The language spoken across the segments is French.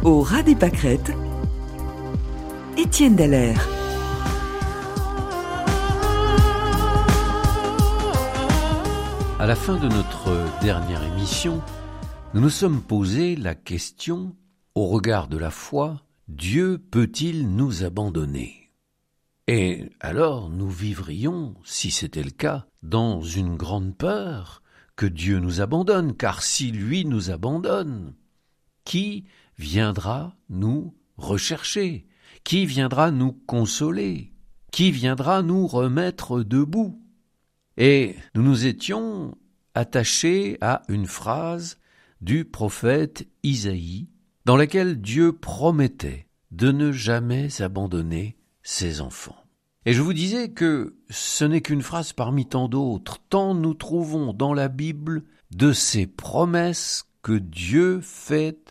Au ras des pâquerettes, Étienne Dallaire. À la fin de notre dernière émission, nous nous sommes posé la question, au regard de la foi, Dieu peut-il nous abandonner ? Et alors nous vivrions, si c'était le cas, dans une grande peur que Dieu nous abandonne, car si lui nous abandonne, qui viendra nous rechercher ? Qui viendra nous consoler ? Qui viendra nous remettre debout ? Et nous nous étions attachés à une phrase du prophète Isaïe, dans laquelle Dieu promettait de ne jamais abandonner ses enfants. Et je vous disais que ce n'est qu'une phrase parmi tant d'autres, tant nous trouvons dans la Bible de ces promesses que Dieu fait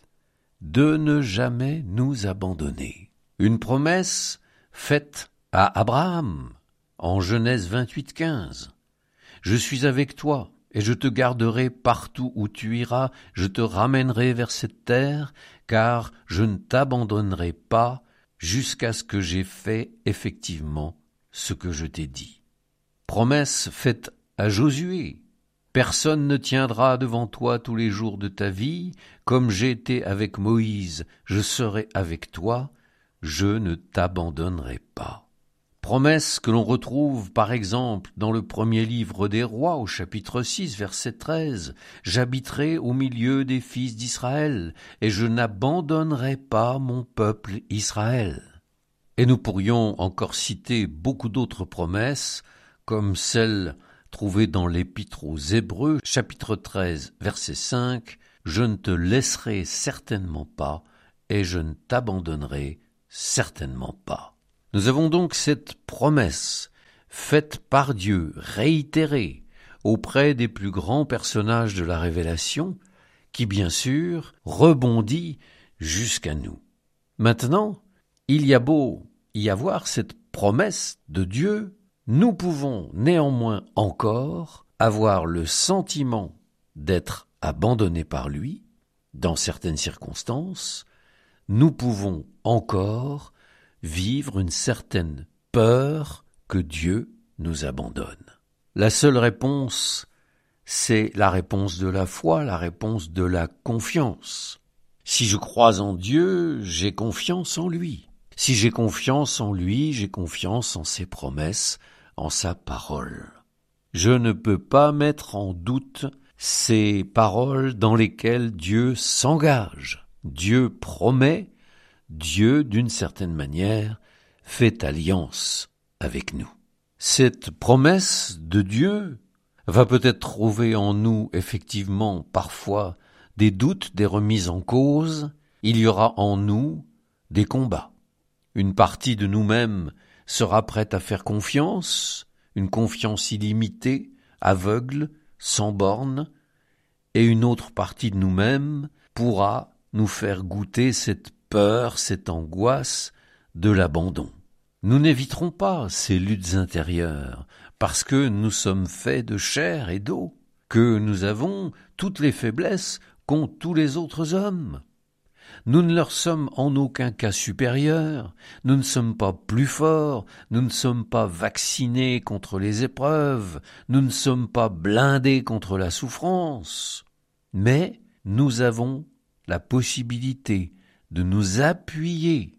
de ne jamais nous abandonner. Une promesse faite à Abraham, en Genèse 28:15. Je suis avec toi, et je te garderai partout où tu iras, je te ramènerai vers cette terre, car je ne t'abandonnerai pas jusqu'à ce que j'aie fait effectivement ce que je t'ai dit. Promesse faite à Josué. Personne ne tiendra devant toi tous les jours de ta vie, comme j'ai été avec Moïse, je serai avec toi, je ne t'abandonnerai pas. Promesse que l'on retrouve par exemple dans le premier livre des Rois au chapitre 6 verset 13. J'habiterai au milieu des fils d'Israël et je n'abandonnerai pas mon peuple Israël. Et nous pourrions encore citer beaucoup d'autres promesses comme celle trouvée dans l'épître aux Hébreux chapitre 13 verset 5. Je ne te laisserai certainement pas et je ne t'abandonnerai certainement pas. Nous avons donc cette promesse faite par Dieu, réitérée auprès des plus grands personnages de la Révélation, qui bien sûr rebondit jusqu'à nous. Maintenant, il y a beau y avoir cette promesse de Dieu, nous pouvons néanmoins encore avoir le sentiment d'être abandonnés par lui, dans certaines circonstances. Nous pouvons encore vivre une certaine peur que Dieu nous abandonne. La seule réponse, c'est la réponse de la foi, la réponse de la confiance. Si je crois en Dieu, j'ai confiance en lui. Si j'ai confiance en lui, j'ai confiance en ses promesses, en sa parole. Je ne peux pas mettre en doute ces paroles dans lesquelles Dieu s'engage. Dieu promet, Dieu, d'une certaine manière, fait alliance avec nous. Cette promesse de Dieu va peut-être trouver en nous, effectivement, parfois, des doutes, des remises en cause. Il y aura en nous des combats. Une partie de nous-mêmes sera prête à faire confiance, une confiance illimitée, aveugle, sans bornes, et une autre partie de nous-mêmes pourra nous faire goûter cette peur, cette angoisse de l'abandon. Nous n'éviterons pas ces luttes intérieures, parce que nous sommes faits de chair et d'eau, que nous avons toutes les faiblesses qu'ont tous les autres hommes. Nous ne leur sommes en aucun cas supérieurs, nous ne sommes pas plus forts, nous ne sommes pas vaccinés contre les épreuves, nous ne sommes pas blindés contre la souffrance, mais nous avons la possibilité de nous appuyer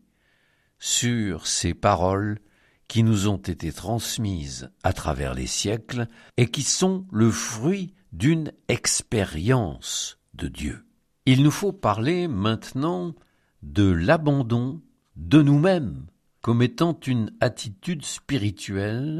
sur ces paroles qui nous ont été transmises à travers les siècles et qui sont le fruit d'une expérience de Dieu. Il nous faut parler maintenant de l'abandon de nous-mêmes comme étant une attitude spirituelle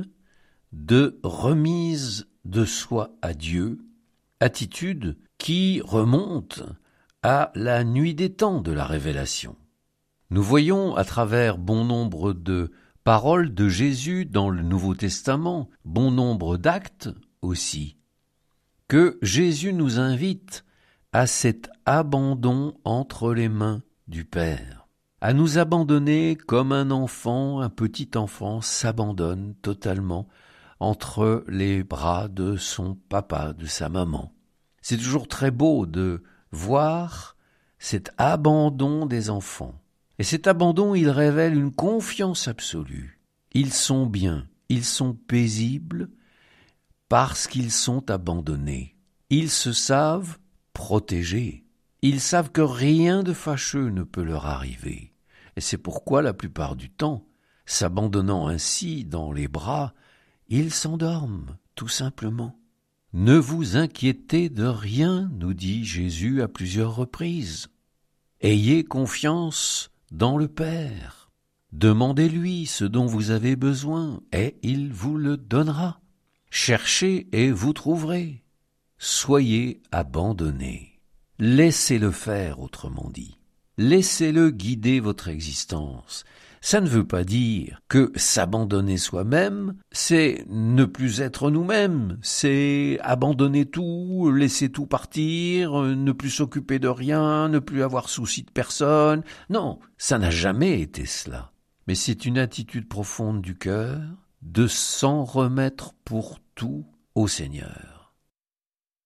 de remise de soi à Dieu, attitude qui remonte à la nuit des temps de la Révélation. Nous voyons à travers bon nombre de paroles de Jésus dans le Nouveau Testament, bon nombre d'actes aussi, que Jésus nous invite à cet abandon entre les mains du Père, à nous abandonner comme un enfant, un petit enfant s'abandonne totalement entre les bras de son papa, de sa maman. C'est toujours très beau de voir cet abandon des enfants. Et cet abandon, il révèle une confiance absolue. Ils sont bien, ils sont paisibles parce qu'ils sont abandonnés. Ils se savent protégés. Ils savent que rien de fâcheux ne peut leur arriver. Et c'est pourquoi, la plupart du temps, s'abandonnant ainsi dans les bras, ils s'endorment, tout simplement. Ne vous inquiétez de rien, nous dit Jésus à plusieurs reprises. Ayez confiance dans le Père. Demandez-lui ce dont vous avez besoin, et il vous le donnera. Cherchez et vous trouverez. Soyez abandonnés. Laissez-le faire, autrement dit. Laissez-le guider votre existence. Ça ne veut pas dire que s'abandonner soi-même, c'est ne plus être nous-mêmes, c'est abandonner tout, laisser tout partir, ne plus s'occuper de rien, ne plus avoir souci de personne. Non, ça n'a jamais été cela. Mais c'est une attitude profonde du cœur de s'en remettre pour tout au Seigneur.